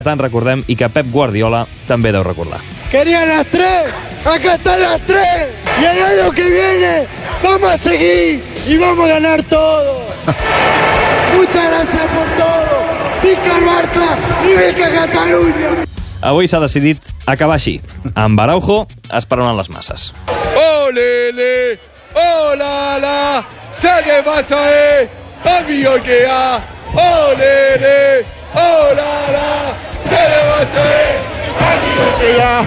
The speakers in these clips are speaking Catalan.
Tant recordem i que Pep Guardiola també deu recordar. Querían las 3, acá están las 3, y el año que viene vamos a seguir y vamos a ganar todo. Muchas gracias por todo, visca el Barça y visca Catalunya. Avui s'ha decidit acabar així, amb Araujo esperant les masses. ¡Olele! ¡Olala! ¡Sale Barça! ¡Amigo que ha! ¡Olele! ¡Olala! ¡Sale Barça! ¡Amigo que ha!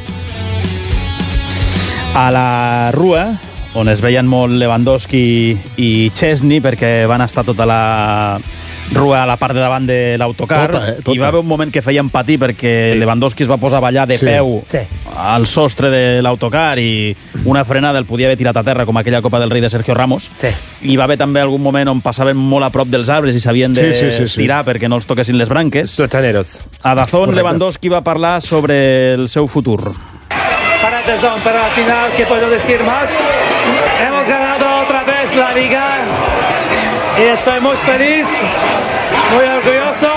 A la Rua, on es veien molt Lewandowski i Chesney, perquè van estar tota la Rua a la part de davant de l'autocar, tota. i va haver un moment que feien patir perquè Lewandowski es va posar a ballar de peu al sostre de l'autocar i una frenada el podia haver tirat a terra, com aquella Copa del Rei de Sergio Ramos. I va haver també algun moment on passaven molt a prop dels arbres i s'havien de tirar perquè no els toquessin les branques. A Dazón, Lewandowski va parlar sobre el seu futur. Para Dazón, pero al final, ¿qué puedo decir más? Hemos ganado otra vez la Liga y estoy muy feliz, muy orgulloso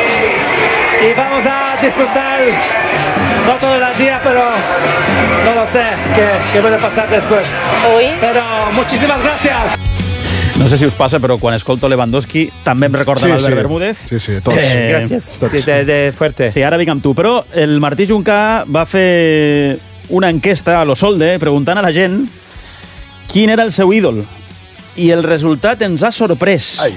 y vamos a disfrutar, no todo el día, pero no lo sé qué puede pasar después. Pero muchísimas gracias. No sé si us passa, però quan escolto Lewandowski també em recorda l'Albert Bermúdez. Sí, tots. Gracias. De fuerte. Sí, ara vinc amb tu. Però el Martí Juncà va fer una enquesta a l'Osolde preguntant a la gent quin era el seu ídol. I el resultat ens ha sorprès. Ai.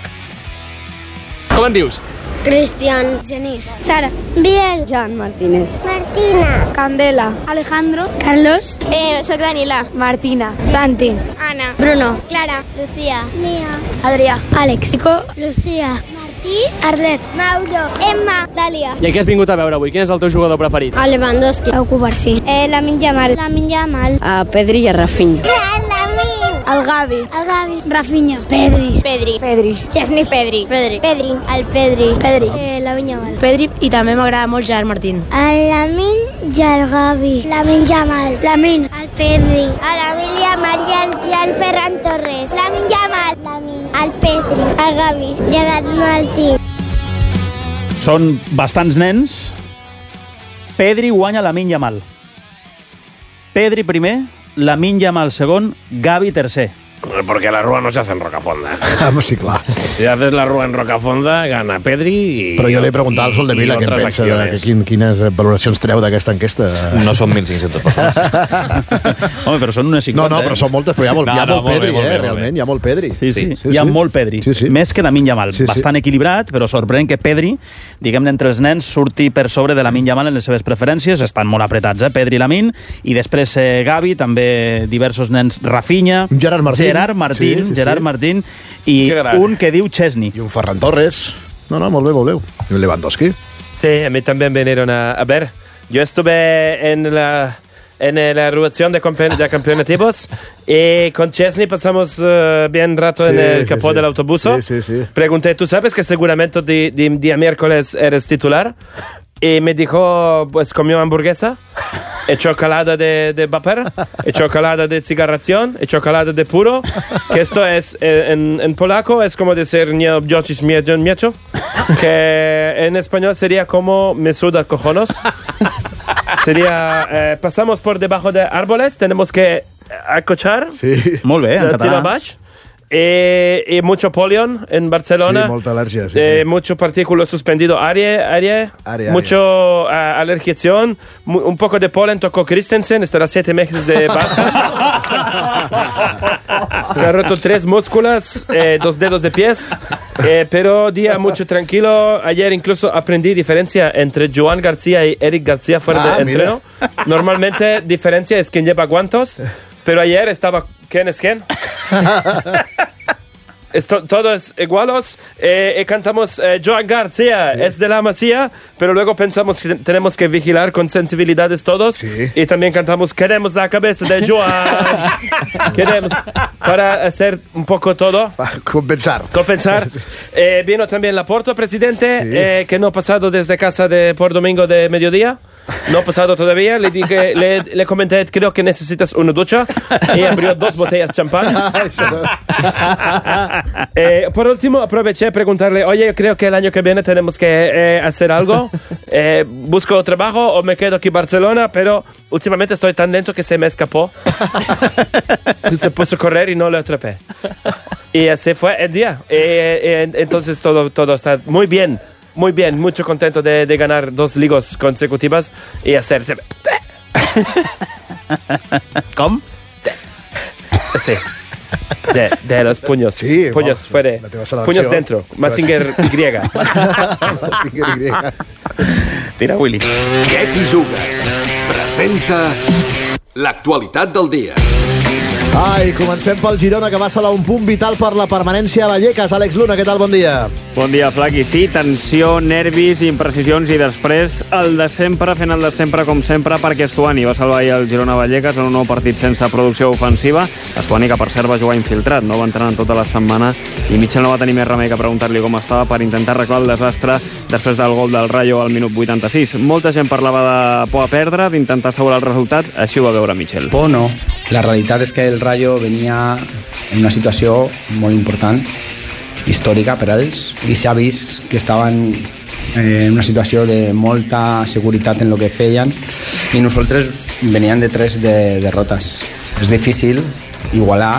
Com en dius? Cristian, Genís, Sara, Biel, Jan Martínez, Martina, Candela, Alejandro, Carlos, soc Daniela, Martina, Santi, Ana, Bruno, Clara, Lucía, Mia, Adrià, Àlex, Nico, Lucía, Martí, Arlet, Mauro, Emma, Dàlia. I què has vingut a veure avui? Quin és el teu jugador preferit? A Lewandowski, a Cubarsí, Lamine Yamal, a Pedri i a Rafinha, el Gavi, Rafinha, Pedri, Chesney, Pedri, el Pedri, Lamine Yamal, Pedri i també m'agrada molt Gerard Martín. El Lamine i el Gavi, Lamine Yamal, el Pedri, el Lamine Yamal i el Ferran Torres, Lamine Yamal, el Pedri, el Gavi, Gerard Martín. Són bastants nens. Pedri guanya Lamine Yamal. Pedri primer, Lamine Yamal segon, Gavi tercer. Porque la Rúa no se hace en Rocafonda. Sí, clar. Si haces la Rúa en Rocafonda, gana Pedri i... Però jo li he preguntat al Sol de Vila què en pensa, quines valoracions treu d'aquesta enquesta. No són 1.500 persones. Home, però són unes 50. No, però són moltes, però hi ha molt Pedri, realment, hi ha molt Pedri. Sí. Hi ha molt Pedri. Més que Lamine Yamal. Bastant equilibrat, però sorprèn que Pedri, diguem-ne, entre els nens, surti per sobre de Lamine Yamal en les seves preferències. Estan molt apretats, Pedri i Lamine. I després Gavi, també diversos nens, Rafinha, Gerard Martín i un que diu Chesney. I un Ferran Torres. No, molt bé. I un Lewandowski. Sí, a mí también vinieron a ver. Yo estuve en la evaluación de campeonativos y con Chesney pasamos bien rato en el capó del autobús. Sí. Pregunté, ¿tú sabes que seguramente día miércoles eres titular? Y me dijo, pues comió hamburguesa, chocolate de vapor, chocolate de cigarración, chocolate de puro, que esto es, en polaco, es como decir, miecho, que en español sería como me suda cojones. Sería, pasamos por debajo de árboles, tenemos que acochar. Sí. Molt bé, en català. Y mucho polion en Barcelona. Sí, molta al·lèrgia, sí. Mucho partículo suspendido, aire. Mucho alergiación, un poco de polen, tocó Christensen, estará 7 meses de baja. Se ha roto 3 músculas, 2 dedos de pies, pero día mucho tranquilo. Ayer incluso aprendí diferencia entre Joan García y Eric García fuera de entreno. Normalmente diferencia es quien lleva guantes, pero ayer estaba ¿quién es quién? Todos igualos, cantamos Joan García, es de la Masía, pero luego pensamos que tenemos que vigilar con sensibilidades todos, y también cantamos queremos la cabeza de Joan, queremos, para hacer un poco todo. Compensar. Vino también Laporta, presidente, que no ha pasado desde casa por domingo de mediodía. No ha pasado todavía. Le dije, le comenté, creo que necesitas una ducha. Y abrió 2 botellas de champán. Por último, aproveché a preguntarle, oye, creo que el año que viene tenemos que hacer algo. ¿Busco trabajo o me quedo aquí en Barcelona? Pero últimamente estoy tan lento que se me escapó. Se puso a correr y no lo atrapé. Y así fue el día. Entonces todo está muy bien. Muy bien, mucho contento de ganar 2 ligas consecutivas y hacer... Com? Sí. De los puños. Sí, puños fuera. Puños dentro. Mazinger Y. Mazinger Y. Tira, Willy. Què t'hi jugues? Presenta l'actualitat del dia. Ai, comencem pel Girona, que va salar un punt vital per la permanència a Vallecas. Àlex Luna, què tal? Bon dia. Bon dia, Flaqui. Sí, tensió, nervis, imprecisions i després el de sempre, fent el de sempre com sempre, perquè Estuani va salvar ahir el Girona Vallecas en un nou partit sense producció ofensiva. Estuani, que per cert va jugar infiltrat, no va entrenar en tota la setmana i Mitchell no va tenir més remei que preguntar-li com estava per intentar arreglar el desastre després del gol del Rayo al minut 86. Molta gent parlava de por a perdre, d'intentar assegurar el resultat, així ho va veure Mitchell. Por no. La realitat és que el Rayo venia en una situació molt important, històrica per a ells, i s'ha vist que estaven en una situació de molta seguretat en el que feien i nosaltres veníem de 3 derrotes. És difícil igualar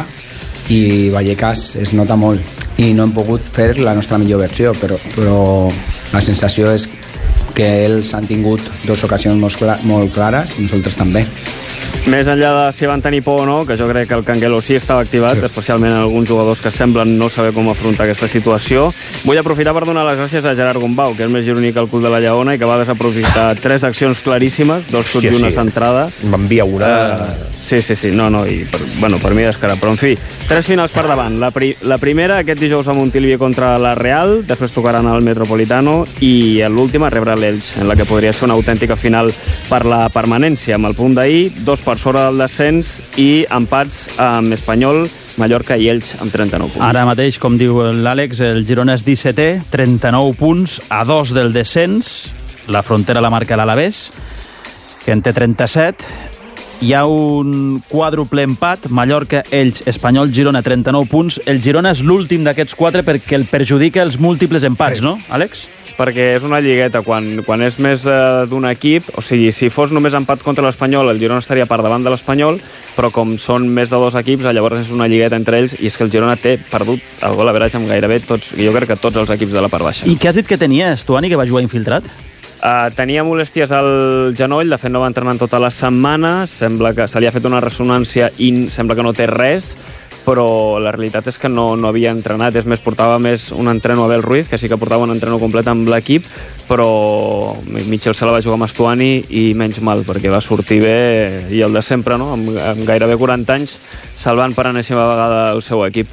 i Vallecas es nota molt i no hem pogut fer la nostra millor versió, però la sensació és que ells han tingut 2 ocasions molt clares i nosaltres també. Més enllà de si van tenir por o no, que jo crec que el Canguelo sí estava activat, especialment alguns jugadors que semblen no saber com afrontar aquesta situació. Vull aprofitar per donar les gràcies a Gerard Gombau, que és més gironí que el cul de la Lleona i que va desaprofitar 3 accions claríssimes, 2 xuts i una centrada. M'envia una... Sí, i per mi descarat, però en fi, 3 finals per davant. La primera, aquest dijous a Montilivi contra la Real, després tocaran al Metropolitano i l'última rebre l'Elx, en la que podria ser una autèntica final per la permanència, amb el punt d'ahir, 2 per sobre del descens i empats amb Espanyol, Mallorca i Elx amb 39 punts. Ara mateix, com diu l'Àlex, el Girona és 17è, 39 punts, a 2 del descens. La frontera la marca l'Alavés, que en té 37. Hi ha un quàdruple empat, Mallorca, Elx, Espanyol, Girona, 39 punts. El Girona és l'últim d'aquests 4 perquè el perjudica els múltiples empats, no, Àlex? Perquè és una lligueta, quan és més d'un equip, o sigui, si fos només empat contra l'Espanyol, el Girona estaria per davant de l'Espanyol, però com són més de 2 equips, llavors és una lligueta entre ells, i és que el Girona té perdut el gol average amb gairebé tots, jo crec que tots els equips de la part baixa. I què has dit que tenia Estuani, que va jugar infiltrat? Tenia molèsties al genoll, de fet no va entrenar en tota la setmana, sembla que se li ha fet una ressonància i sembla que no té res, però la realitat és que no havia entrenat, és més, portava més un entreno a Abel Ruiz, que sí que portava un entreno complet amb l'equip, però Mitchell se la va jugar amb Estuani i menys mal, perquè va sortir bé, i el de sempre, no? Amb gairebé 40 anys, salvant per enèsima vegada el seu equip.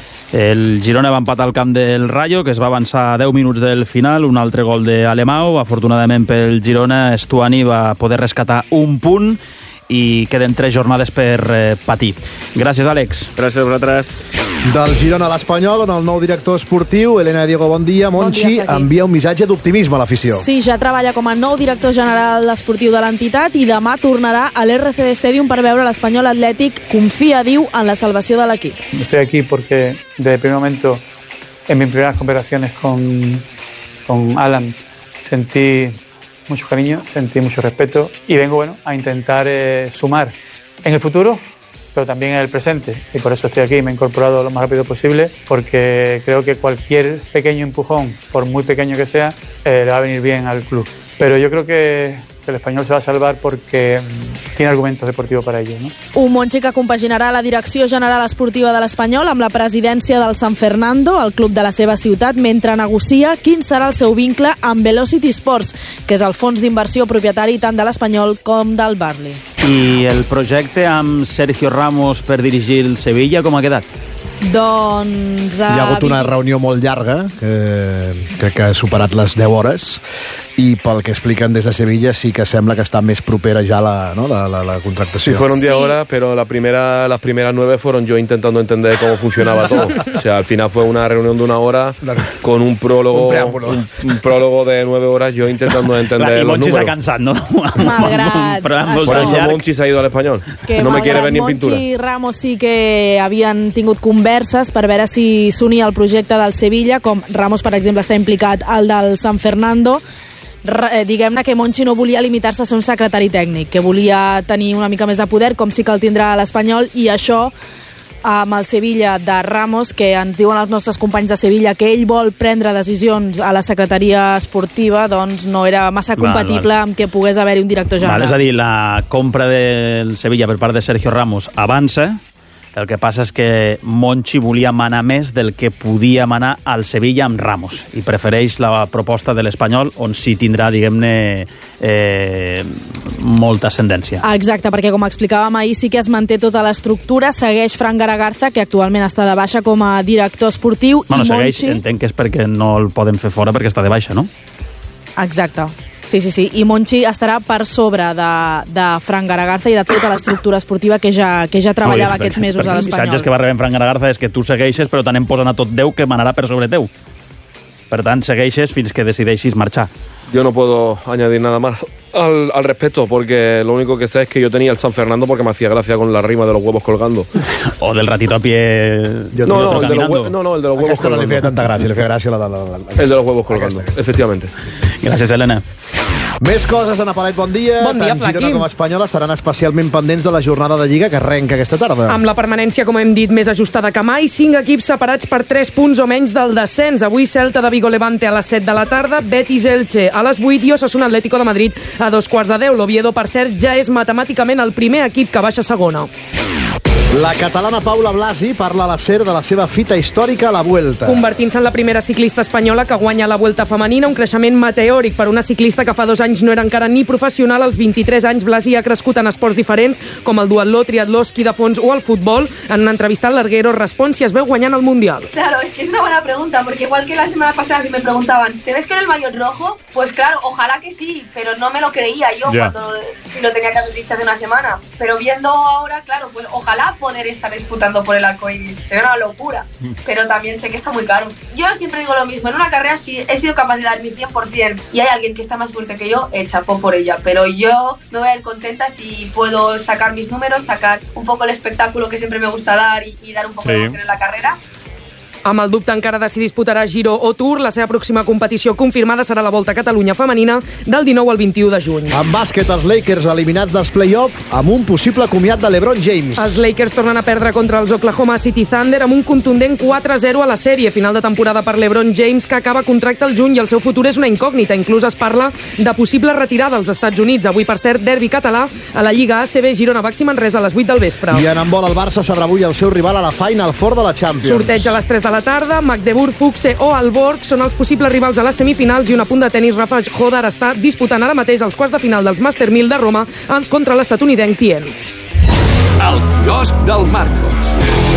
El Girona va empatar al camp del Rayo, que es va avançar a 10 minuts del final, un altre gol d'Alemão. Afortunadament pel Girona, Estuani va poder rescatar un punt i queden 3 jornades per patir. Gràcies, Àlex. Gràcies a vosaltres. Del Girona a l'Espanyol, on el nou director esportiu, Elena Diego, bon dia. Monchi envia un missatge d'optimisme a l'afició. Sí, ja treballa com a nou director general esportiu de l'entitat i demà tornarà a l'RCD Stadium per veure l'Espanyol Atlètic. Confia, diu, en la salvació de l'equip. Estoy aquí porque desde el primer momento, en mis primeras conversaciones con Alan, sentí mucho cariño, sentí mucho respeto y vengo a intentar sumar en el futuro, pero también en el presente, y por eso estoy aquí. Me he incorporado lo más rápido posible porque creo que cualquier pequeño empujón, por muy pequeño que sea, le va a venir bien al club. Pero yo creo que el Espanyol se va a salvar porque tiene argumentos deportivos para ello, ¿no? Un Monchi que compaginarà la direcció general esportiva de l'Espanyol amb la presidència del San Fernando, el club de la seva ciutat, mentre negocia quin serà el seu vincle amb Velocity Sports, que és el fons d'inversió propietari tant de l'Espanyol com del Burnley. I el projecte amb Sergio Ramos per dirigir el Sevilla, com ha quedat? Doncs... Hi ha hagut una reunió molt llarga, que crec que ha superat les 10 hores, i pel que expliquen des de Sevilla sí que sembla que està més propera ja la contractació. Sí, fueron 10 horas, pero las primeras 9 fueron yo intentando entender cómo funcionaba todo. O sea, al final fue una reunión de 1 hora con un prólogo, un prólogo de 9 horas, yo intentando entender los números. Y Monchi se ha cansado, ¿no? Por eso Monchi se ha ido al Espanyol. Que no me quiere ver ni en pintura. Monchi i Ramos sí que havien tingut converses per veure si s'unia al projecte del Sevilla, com Ramos, per exemple, està implicat al del San Fernando. Diguem-ne que Monchi no volia limitar-se a ser un secretari tècnic, que volia tenir una mica més de poder, com sí que el tindrà a l'Espanyol, i això amb el Sevilla de Ramos, que ens diuen els nostres companys de Sevilla que ell vol prendre decisions a la secretaria esportiva, doncs no era massa compatible amb que pogués haver-hi un director general. És a dir, la compra del Sevilla per part de Sergio Ramos avança. El que passa és que Monchi volia manar més del que podia manar al Sevilla amb Ramos i prefereix la proposta de l'Espanyol, on sí tindrà, diguem-ne, molta ascendència. Exacte, perquè com explicàvem ahir, sí que es manté tota l'estructura, segueix Fran Garagarza, que actualment està de baixa com a director esportiu. Bueno, segueix, entenc que és perquè no el poden fer fora perquè està de baixa, no? Exacte. Sí. I Monchi estarà per sobre de Fran Garagarza i de tota l'estructura esportiva que ja treballava aquests mesos a l'Espanyol. Els missatges que va rebent Fran Garagarza és que tu segueixes, però tant em posen a tot Déu que manarà per sobre teu. Per tant, segueixes fins que decideixis marxar. Yo no puedo añadir nada más al respecto, porque lo único que sé es que yo tenía el San Fernando porque me hacía gracia con la rima de los huevos colgando. O del ratito a pie. El de los huevos colgando. No li feia tanta gràcia, li feia gràcia el de los huevos colgando, efectivamente. Gràcies, Helena. Més coses de Napalet, bon dia. Bon dia, Tant Girona com Espanyola estaran especialment pendents de la jornada de Lliga que arrenca aquesta tarda. Amb la permanència, com hem dit, més ajustada que mai, 5 equips separats per 3 punts o menys del descens. Avui Celta de Vigo Levante a les 7 de la tarda, Betis Elche a les 8 i Osasuna Atlético de Madrid a 2:15. L'Oviedo, per cert, ja és matemàticament el primer equip que baixa a segona. La catalana Paula Blasi parla a la SER de la seva fita històrica a la Vuelta. Convertint-se en la primera ciclista espanyola que guanya la Vuelta femenina, un creixement meteòric per una ciclista que fa 2 anys no era encara ni professional. Als 23 anys, Blasi ha crescut en esports diferents com el duatló, triatló, esquí de fons o el futbol. En una entrevista al Larguero respon si es veu guanyant el Mundial. Claro, es que es una buena pregunta, porque igual que la semana pasada si me preguntaban, ¿te ves con el maillot rojo? Pues claro, ojalá que sí, pero no me lo creía yo si lo tenía que haber dicho hace una semana. Pero viendo ahora, claro, pues ojalá poder estar disputando por el arcoíris. Sería una locura, pero también sé que está muy caro. Yo siempre digo lo mismo, en una carrera sí he sido capaz de dar mi 100% y hay alguien que está más fuerte que yo, chapó por ella, pero yo me voy a ir contenta si puedo sacar mis números, sacar un poco el espectáculo que siempre me gusta dar y dar un poco de emoción en la carrera. Amb el dubte encara de si disputarà Giro o Tour, la seva pròxima competició confirmada serà la Volta a Catalunya femenina del 19 al 21 de juny. En bàsquet, els Lakers eliminats dels play-off amb un possible comiat de LeBron James. Els Lakers tornen a perdre contra els Oklahoma City Thunder amb un contundent 4-0 a la sèrie. Final de temporada per LeBron James, que acaba contracte al juny i el seu futur és una incògnita. Inclús es parla de possible retirada als Estats Units. Avui, per cert, derbi català a la Lliga ACB Girona Baxi Manresa a les 8 del vespre. I en handbol, el Barça sabrà avui el seu rival a la Final Four de la Champions. Sorteig a les 3 de la tarda, Magdeburg, Fuchse o Alborg són els possibles rivals a les semifinals i un apunt de tenis. Rafa Hodar està disputant ara mateix els quarts de final dels Master 1000 de Roma contra l'estatunidenc Tien. El quiosc del Marcos.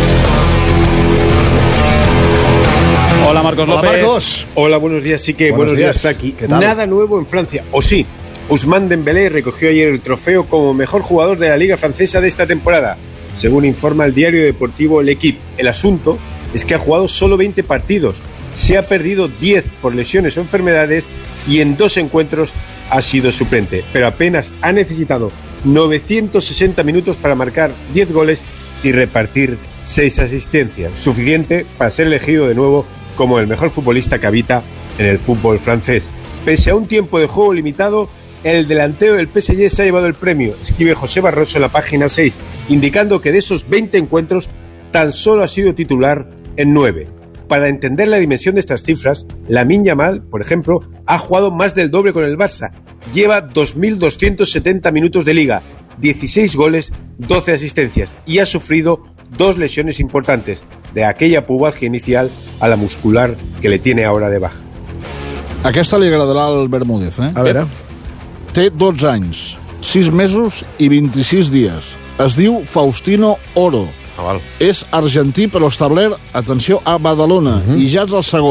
Hola, Marcos López. Hola, Marcos. Hola, buenos días. Sí que buenos días, Taki. ¿Qué tal? Nada nuevo en Francia. ¿O sí? Ousmane Dembélé recogió ayer el trofeo como mejor jugador de la Liga Francesa de esta temporada, según informa el diario deportivo L'Équipe. El asunto es que ha jugado solo 20 partidos, se ha perdido 10 por lesiones o enfermedades y en 2 encuentros ha sido suplente, pero apenas ha necesitado 960 minutos para marcar 10 goles y repartir 6 asistencias, suficiente para ser elegido de nuevo como el mejor futbolista que habita en el fútbol francés. Pese a un tiempo de juego limitado, el delantero del PSG se ha llevado el premio, escribe José Barroso en la página 6, indicando que de esos 20 encuentros tan solo ha sido titular en 9. Para entender la dimensión de estas cifras, Lamine Yamal, por ejemplo, ha jugado más del doble con el Barça. Lleva 2.270 minutos de liga, 16 goles, 12 asistencias y ha sufrido 2 lesiones importantes, de aquella pubalgia inicial a la muscular que le tiene ahora de baja. Aquesta li agradarà al Bermúdez, eh? A veure. Té 12 anys, 6 mesos i 26 dies. Es diu Faustino Oro. És argentí però establert, atenció, a Badalona, i ja és el segon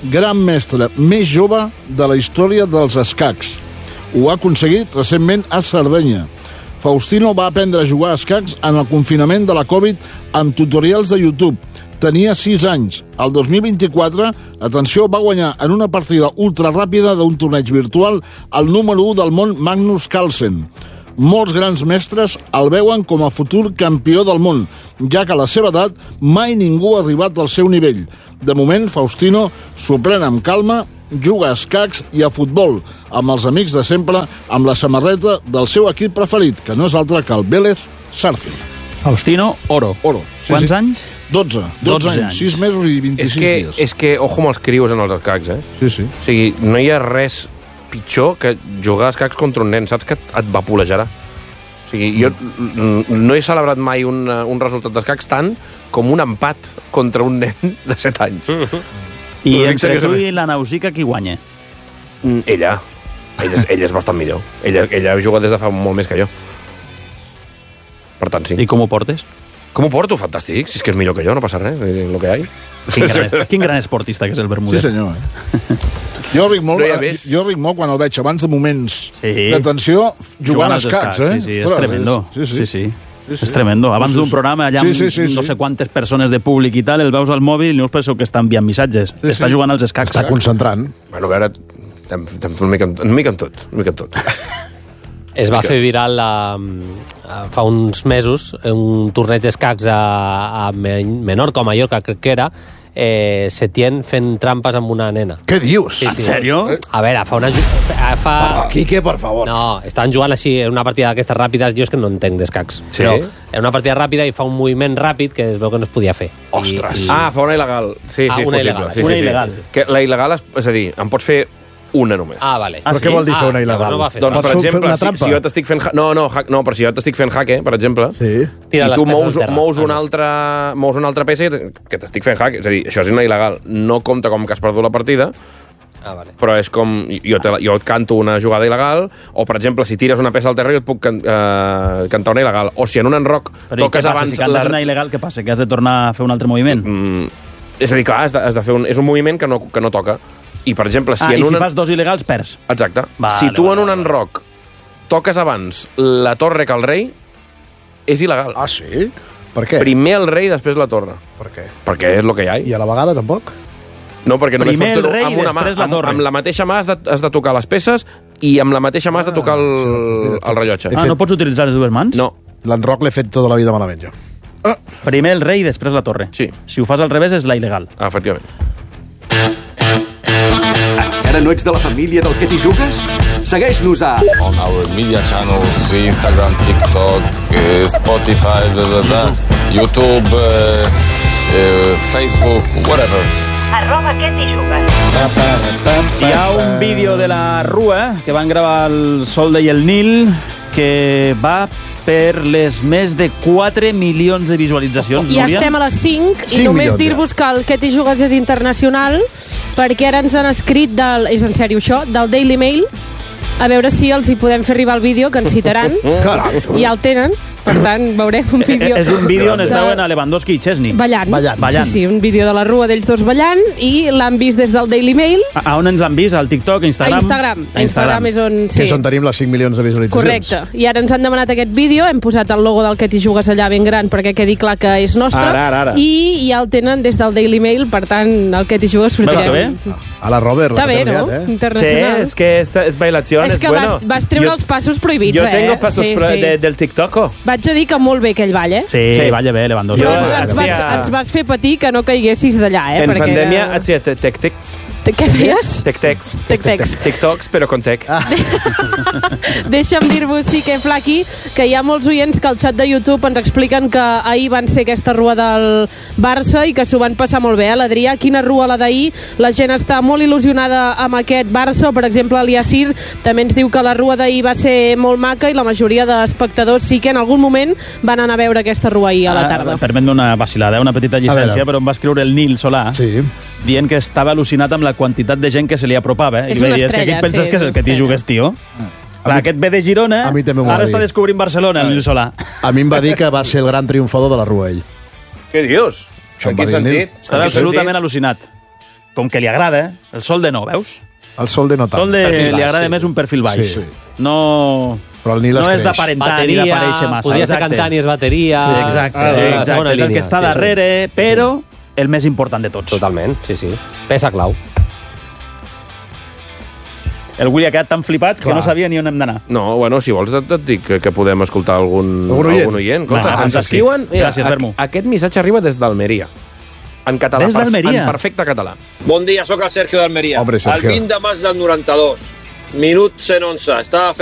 gran mestre més jove de la història dels escacs. Ho ha aconseguit recentment a Sardenya. Faustino va aprendre a jugar a escacs en el confinament de la Covid amb tutorials de YouTube. Tenia 6 anys. El 2024, atenció, va guanyar en una partida ultraràpida d'un torneig virtual el número 1 del món, Magnus Carlsen. Molts grans mestres el veuen com a futur campió del món, ja que a la seva edat mai ningú ha arribat al seu nivell. De moment, Faustino s'ho pren amb calma, juga a escacs i a futbol, amb els amics de sempre, amb la samarreta del seu equip preferit, que no és altre que el Vélez Sarsfield. Faustino Oro. Sí, Quants sí. anys? 12 anys, 6 mesos i 26 dies. És que, ojo amb els crios en els escacs, Sí. O sigui, no hi ha res pitjor que jugar a escacs contra un nen, saps que et vapulejarà. O sigui, jo no he celebrat mai un resultat d'escacs tant com un empat contra un nen de 7 anys. I entre tu i la Nausica, qui guanya? Ella. Ella és bastant millor. Ella juga des de fa molt més que jo. Per tant, sí. I com ho portes? Com ho porto? Fantàstic. Si és que és millor que jo, no passa res. Lo que hi ha. Quin gran esportista que és el Bermúdez. Sí, senyor. Jo ric molt quan el veig abans de moments de tensió jugant als escacs. Sí, és tremendo. Sí. És tremendo. Abans d'un programa, allà amb no sé quantes persones de públic i tal, el veus al mòbil i no us penseu que està enviant missatges. Està jugant als escacs. Està concentrant. Bueno, a veure, estem una mica en tot. Es va fer viral fa uns mesos un torneig d'escacs a Menorca o Mallorca, crec que era, Setién fent trampes amb una nena. Què dius? Sí. En sèrio? A veure, Quique, per favor. No, estaven jugant així en una partida d'aquestes ràpides, jo és que no entenc d'escacs. Sí? Però en una partida ràpida i fa un moviment ràpid que es veu que no es podia fer. Ostres! Fa una il·legal. Sí, és una possible. il·legal. Una il·legal. Que la il·legal, és a dir, en pots fer una només. Vale. Però què vol dir fer una il·legal? Doncs, per exemple, si jo t'estic fent... No, però si jo t'estic fent jaque, per exemple, i tu mous una altra peça que t'estic fent jaque. És a dir, això és una il·legal. No compta com que has perdut la partida, però és com... Jo et canto una jugada il·legal, o, per exemple, si tires una peça al terra, jo et puc cantar una il·legal. O si en un enroc toques abans... Si cantes una il·legal, què passa? Que has de tornar a fer un altre moviment? És a dir, clar, has de fer és un moviment que no toca. I, per exemple, si si fas dos il·legals, perds. Exacte. Si tu en un enroc toques abans la torre que el rei, és il·legal. Ah, sí? Per què? Primer el rei, després la torre. Per què? Perquè és el que hi ha. I a la vegada tampoc? No, perquè només primer pots el rei, amb una mà. després la torre. Amb la mateixa mà has de tocar les peces i amb la mateixa mà has de tocar el rellotge. No pots utilitzar les dues mans? No. L'enroc l'he fet tota la vida malament, jo. Primer el rei, després la torre. Sí. Si ho fas al revés, és la il·legal. Efectivament. Encara no ets de la família del que t'hi jugues? Segueix-nos a... On our media channels, Instagram, TikTok, Spotify, YouTube, Facebook, whatever. @que-t'hi-jugues. Hi ha un vídeo de la Rua que van gravar el Solde i el Nil que va per les més de 4 milions de visualitzacions. I estem a les 5 i només dir-vos que el Que t'hi jugues és internacional, perquè ara ens han escrit és en sèrio això, del Daily Mail, a veure si els hi podem fer arribar el vídeo, que ens citaran. I ja el tenen. Per tant, veurem un vídeo... És un vídeo on es veuen a Lewandowski i Chesney. Ballant. Sí, un vídeo de la Rua d'ells dos ballant, i l'han vist des del Daily Mail. A on ens l'han vist? Al TikTok, Instagram? A Instagram és on... Que és on tenim les 5 milions de visualitzacions. Correcte. I ara ens han demanat aquest vídeo, hem posat el logo del Que t'hi jugues allà ben gran perquè quedi clar que és nostre. Ara. I ja el tenen des del Daily Mail, per tant, el Que t'hi jugues sortirem. A la Robert. Està bé, no? Internacional. Sí, es que es bailación, és que bueno. vas treure els passos prohibits, Jo tengo pasos del TikTok. Vaig a dir que molt bé aquell ball, eh? Sí, balla bé, Lewandowski. Ens vas fer patir que no caiguessis d'allà, eh? En pandèmia hacía tec-tecs. Què feies? Tec-tecs. Tec-tecs. TikToks, però con tec. Deixa'm dir-vos, sí que Flaqui, que hi ha molts oients que al xat de YouTube ens expliquen que ahir van ser aquesta rua del Barça i que s'ho van passar molt bé, eh? L'Adrià, quina rua la d'ahir, la gent està molt il·lusionada amb aquest Barça, o per exemple l'Iacir també ens diu que la rua d'ahir va ser molt maca i la majoria d'espectadors sí que en algun moment van anar a veure aquesta rua ahir a la tarda. Permet-me una vacilada, una petita llicència, però em va escriure el Nil Solà, dient que estava al·lucinat amb la quantitat de gent que se li apropava. És una estrella, és que aquí penses que és el Que t'hi jugues, tio? Clar, aquest ve de Girona, ara està descobrint Barcelona, el Nil Solà. A mi em va dir que va ser el gran triomfador de la rua, ell. Què dius? En quin sentit? Estava absolutament al·lucinat. com que li agrada, el sol de no, veus? El sol de no tant. El sol de li agrada més un perfil baix. Sí. No... Però el Nil no és d'aparentar ni d'aparèixer massa. Podria ser cantant i és bateria... Sí, exacte. És el que està darrere, però el més important de tots. Totalment, sí. Peça clau. El Willy ha quedat tan flipat que no sabia ni on hem d'anar. No, bueno, si vols et dic que podem escoltar algun oient. Ens escriuen... Gràcies, Vermo. Aquest missatge arriba des d'Almeria. En català. Des d'Almeria? En perfecte català. Bon dia, sóc el Sergio d'Almeria. Sergio. El 20 de març del 92, minut 111, estava